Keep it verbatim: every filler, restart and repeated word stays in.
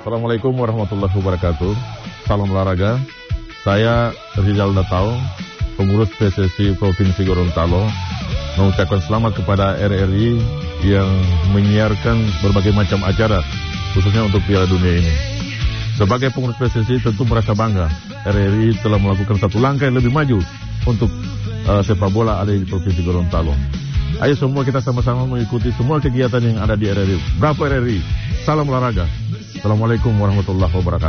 Assalamualaikum warahmatullahi wabarakatuh. Salam olahraga. Saya Rizal Datau, pengurus P S S I Provinsi Gorontalo, mengucapkan selamat kepada R R I yang menyiarkan berbagai macam acara, khususnya untuk Piala Dunia ini. Sebagai pengurus P S S I tentu merasa bangga R R I telah melakukan satu langkah yang lebih maju untuk uh, sepak bola ada di Provinsi Gorontalo. Ayo semua kita sama-sama mengikuti semua kegiatan yang ada di R R I. Bravo R R I. Salam olahraga. Assalamualaikum warahmatullahi wabarakatuh.